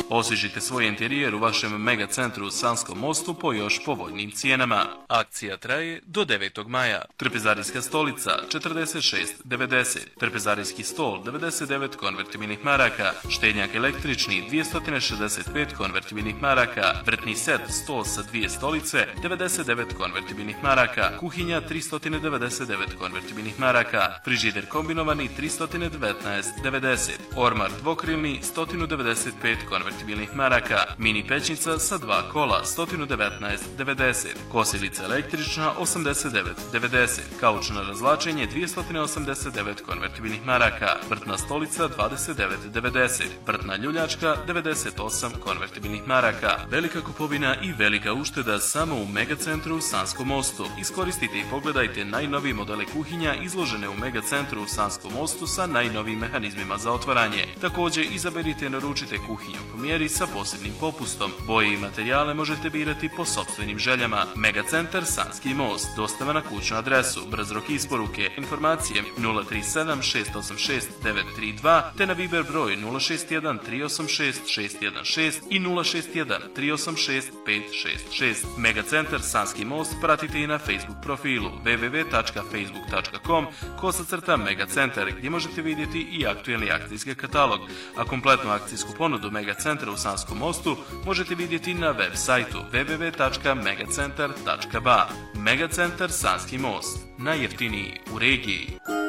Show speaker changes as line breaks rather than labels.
Osvježite svoj interijer u vašem Mega centru u Sanskom mostu po još povoljnim cijenama. Akcija traje do 9. maja. Trpezarijska stolica 46,90, trpezarijski stol 99 konvertibilnih maraka, štednjak električni 265 konvertibilnih maraka, vrtni set stol sa 2 stolice 99 konvertibilnih maraka, kuhinja 399 konvertibilnih maraka, frižider kombinovani 319,90, ormar dvokrilni 195 konvertibilnih maraka, mini pećnica sa 2 kola 119,90, kosilica električna 89,90, kauč na razvlačenje 289 konvertibilnih maraka, vrtna stolica 29,90, vrtna ljuljačka 98 konvertibilnih maraka. Velika kupovina i velika ušteda samo u Mega centru u Sanskom mostu. Iskoristite i pogledajte najnovije modele kuhinja izložene u Mega centru u Sanskom mostu sa najnovijim mehanizmima za otvaranje. Također izaberite i naručite kuhinju po mjeri sa posebnim popustom. Boje i materijale možete birati po sopstvenim željama. Mega centar Sanski most. Dostava na kućnu adresu. Brz rok isporuke. Informacije 037 686 932 te na Viber broj 061 386 616 i 061 386 566. Mega centar Sanski most pratite i na Facebook profilu www.facebook.com/megacentar gdje možete vidjeti i aktualni akcijski katalog, a kompletnu akcijsku ponudu Mega centra u Sanskom mostu možete vidjeti na web sajtu www.megacentar.ba. Mega centar Sanski most, najjeftiniji u regiji.